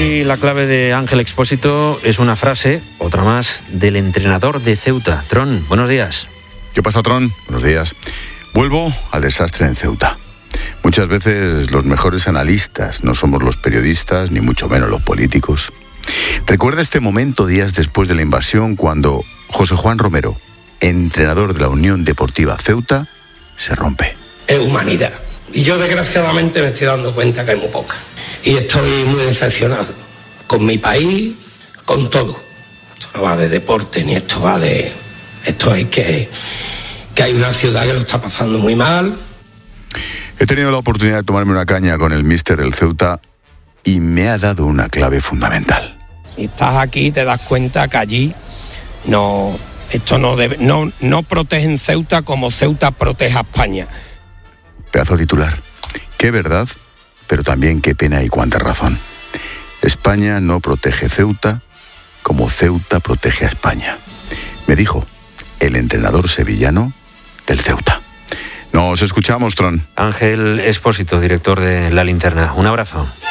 Hoy la clave de Ángel Expósito es una frase, otra más, del entrenador de Ceuta. Tron, buenos días. ¿Qué pasa, Tron? Buenos días. Vuelvo al desastre en Ceuta. Muchas veces los mejores analistas no somos los periodistas, ni mucho menos los políticos. Recuerda este momento días después de la invasión cuando José Juan Romero, entrenador de la Unión Deportiva Ceuta, se rompe. Es humanidad. Y yo desgraciadamente me estoy dando cuenta que hay muy poca. Y estoy muy decepcionado con mi país, con todo. Esto no va de deporte, ni esto va de... Esto es que hay una ciudad que lo está pasando muy mal. He tenido la oportunidad de tomarme una caña con el míster del Ceuta y me ha dado una clave fundamental. Y estás aquí y te das cuenta que allí no protegen Ceuta como Ceuta protege a España. Pedazo titular. Qué verdad, pero también qué pena y cuánta razón. España no protege Ceuta como Ceuta protege a España. Me dijo el entrenador sevillano del Ceuta. Nos escuchamos, Tron. Ángel Expósito, director de La Linterna. Un abrazo.